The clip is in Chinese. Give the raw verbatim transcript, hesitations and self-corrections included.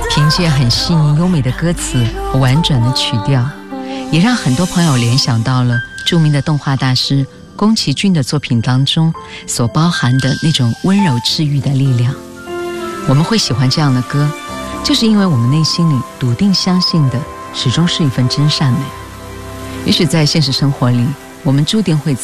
凭借很细腻优美的歌词和婉转的曲调，也让很多朋友联想到了著名的动画大师宫崎骏的作品当中所包含的那种温柔治愈的力量。我们会喜欢这样的歌，就是因为我们内心里笃定相信的始终是一份真善美。也许在现实生活里，我们注定会